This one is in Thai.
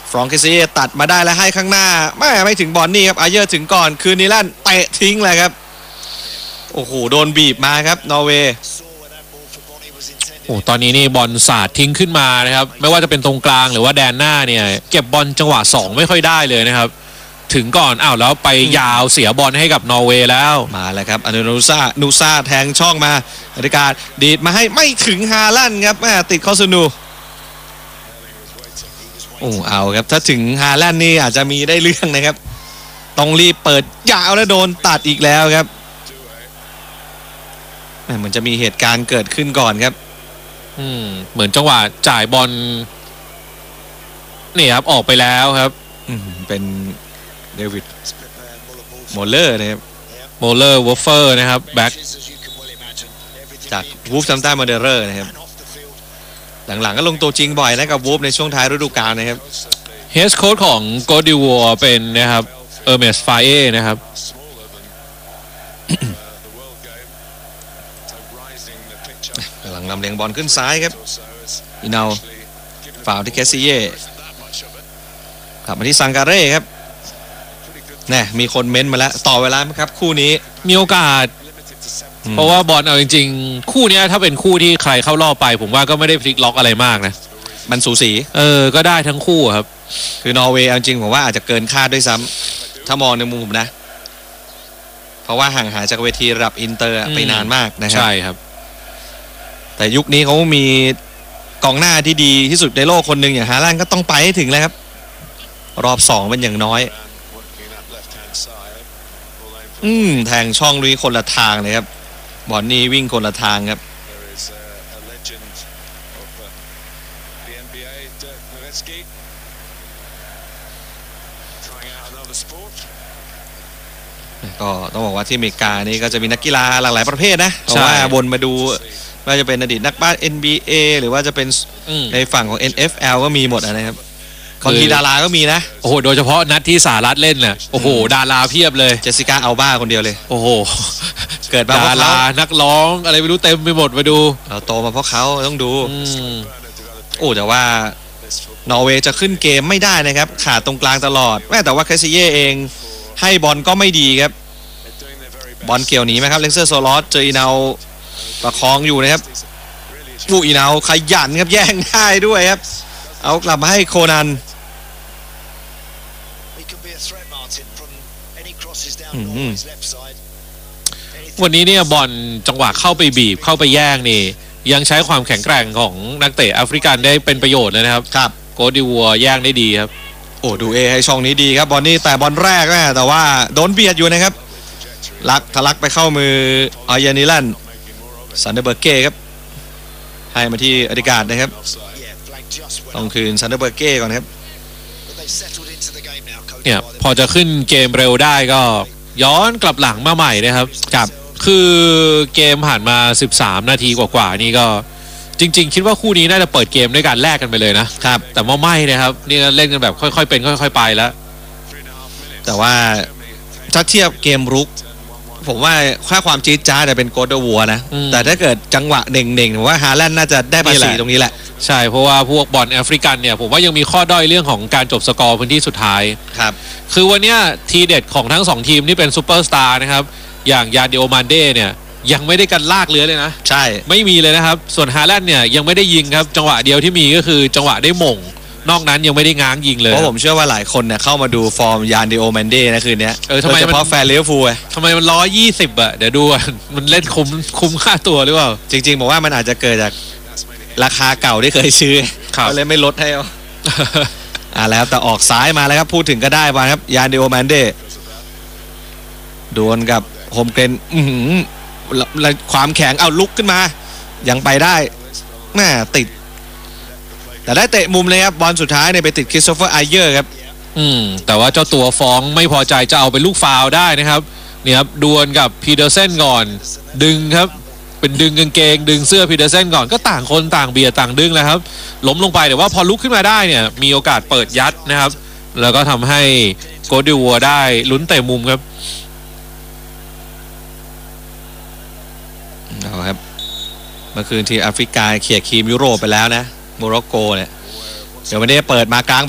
ฟรองก์เคซี่ตัดมาได้แล้วให้ข้างหน้าไม่ถึงบอลนี่ครับอาเยอร์ถึงก่อนคืนนี้ลั่นเตะทิ้งเลยครับโอ้โหโดนบีบมาครับนอร์เวย์ตอนนี้นี่บอลสาดทิ้งขึ้นมานะครับไม่ว่าจะเป็นตรงกลางหรือว่าแดนหน้าเนี่ยเก็บบอลจังหวะ2ไม่ค่อยได้เลยนะครับถึงก่อนแล้วไปยาวเสียบอลให้กับนอร์เวย์แล้วมาแล้วครับอนูซ่าแทงช่องมาอธิการดีดมาให้ไม่ถึงฮาลันด์ครับติดคอสนูเอาครับถ้าถึงฮาลันด์นี่อาจจะมีได้เรื่องนะครับต้องรีบเปิดยาวแล้วโดนตัดอีกแล้วครับเหมือนจะมีเหตุการณ์เกิดขึ้นก่อนครับเหมือนจังหวะจ่ายบอลนี่ครับออกไปแล้วครับเป็นเดวิดโมเลอร์นะครับโมเลอร์วอฟเฟอร์นะครับแบ็คจากวูฟซัมตันมาเดอร์นะครับหลังๆก็ลงตัวจริงบ่อยนะกับวูฟในช่วงท้ายฤดูกาลนะครับเฮดโค้ชของโกดิวัวเป็นนะครับเออร์เมสฟาเอนะครับหลังนำเลียงบอลขึ้นซ้ายครับอีนาฟาวที่แคสซิเย่กลับมาที่ซังการเร่ครับมีคนเม้นมาแล้วต่อเวลาไหมครับคู่นี้มีโอกาสเพราะว่าบอลเอาจริงๆคู่นี้ถ้าเป็นคู่ที่ใครเข้ารอบไปผมว่าก็ไม่ได้พลิกล็อกอะไรมากนะมันสูสีก็ได้ทั้งคู่ครับคือนอร์เวย์จริงผมว่าอาจจะเกินคาดด้วยซ้ำถ้ามองในมุมผมนะเพราะว่าห่างหายจากเวทีระดับอินเตอร์ไปนานมากนะครับใช่ครับแต่ยุคนี้เขามีกองหน้าที่ดีที่สุดในโลกคนหนึ่งอย่างฮาลันด์ก็ต้องไปให้ถึงแล้วครับรอบ2เป็นอย่างน้อยแทงช่องลุยคนละทางเลยครับบอลนี่วิ่งคนละทางครับก็ต้องบอกว่าที่อเมริกานี่ก็จะมีนักกีฬาหลากหลายประเภทนะเพราะว่าวนมาดูว่าจะเป็นอดีตนักบาส NBA หรือว่าจะเป็นในฝั่งของ NFL ก็มีหมดนะครับบางทีดาราก็มีนะโดยเฉพาะนัดที่สหรัฐเล่นน่ะดาราเพียบเลยเจสสิก้าอัลบาคนเดียวเลยเกิดมาดารานักร้องอะไรไม่รู้เต็มไปหมดมาดูเราโตมาเพราะเขาต้องดูแต่ว่านอร์เวย์จะขึ้นเกมไม่ได้นะครับขาดตรงกลางตลอดแต่ว่าแคสซิเย่เองให้บอลก็ไม่ดีครับบอลเกี่ยวหนีไหมครับเลกเซอร์โซลอสเจออีนาประคองอยู่นะครับอีนาขยันครับแย่งได้ด้วยครับเอากลับมาให้โคนันวันนี้เนี่ยบอลจังหวะเข้าไปบีบเข้าไปแย่งนี่ยังใช้ความแข็งแกร่งของนักเตะแอฟริกันได้เป็นประโยชน์เลยนะครับครับโกดิวัวแย่งได้ดีครับดูให้ช่องนี้ดีครับบอลนี่แต่บอลแรกแต่ว่าโดนเบียดอยู่นะครับทะลักไปเข้ามืออายานิลันซันเดอร์เบิร์กเก้ครับให้มาที่อธิการนะครับต้องคืนซันเดอร์เบิร์กเก้ก่อนครับเนี่ยพอจะขึ้นเกมเร็วได้ก็ย้อนกลับหลังมาใหม่นะครับคือเกมผ่านมา13นาทีกว่าๆนี่ก็จริงๆคิดว่าคู่นี้น่าจะเปิดเกมด้วยการแลกกันไปเลยนะครับแต่ว่าไม่นะครับนี่เล่นกันแบบค่อยๆเป็นค่อยๆไปแล้วแต่ว่าถ้าเทียบเกมรุกผมว่าค่าความจี๊ดจ๊าดเป็นโกลเด้นวัวนะแต่ถ้าเกิดจังหวะเน่งๆผมว่าฮาแลนด์น่าจะได้ภาษีตรงนี้แหละใช่เพราะว่าพวกบอลแอฟริกันเนี่ยผมว่ายังมีข้อด้อยเรื่องของการจบสกอร์พื้นที่สุดท้ายครับคือวันนี้ทีเด็ดของทั้ง2ทีมที่เป็นซูเปอร์สตาร์นะครับอย่างยาดิโอมันเด้เนี่ยยังไม่ได้กันลากเลื้อเลยนะใช่ไม่มีเลยนะครับส่วนฮาแลนด์เนี่ยยังไม่ได้ยิงครับจังหวะเดียวที่มีก็คือจังหวะได้หม่งนอกนั้นยังไม่ได้ง้างยิงเลยเพราะผมเชื่อว่าหลายคนเนี่ยเข้ามาดูฟอร์มยานดิโอแมนเด้นะคืนนี้ทำไมเฉพาะแฟนลิเวอร์พูลทำไมมัน120เดี๋ยวดูมันเล่นคุ้มค่าตัวหรือเปล่าจริงๆบอกว่ามันอาจจะเกิดจากราคาเก่าที่เคยซื้อก็เลยไม่ลดให้แล้วแต่ออกซ้ายมาแล้วครับพูดถึงก็ได้มาครับยานดิโอแมนเด้ดวลกับโฮมเกรนความแข็งลุกขึ้นมายังไปได้ติดแต่ได้เตะมุมเลยครับบอลสุดท้ายเนี่ยไปติดคริสโตเฟอร์ไอเยอร์ครับแต่ว่าเจ้าตัวฟ้องไม่พอใจจะเอาเป็นลูกฟาวล์ได้นะครับเนี่ยครับดวลกับพีเดอร์เซนก่อนดึงครับเป็นดึงกางเกงดึงเสื้อพีเดอร์เซนก่อนก็ต่างคนต่างเบียดต่างดึงแล้วครับล้มลงไปแต่ว่าพอลุกขึ้นมาได้เนี่ยมีโอกาสเปิดยัดนะครับแล้วก็ทำให้โกลเด้นวัวได้ลุ้นเตะมุมครับครับเมื่อคืนที่แอฟริกาเขี่ยครีมยุโรปไปแล้วนะโมร็อกโกเนี่ยเดี๋ยววันนี้เปิดมากลาง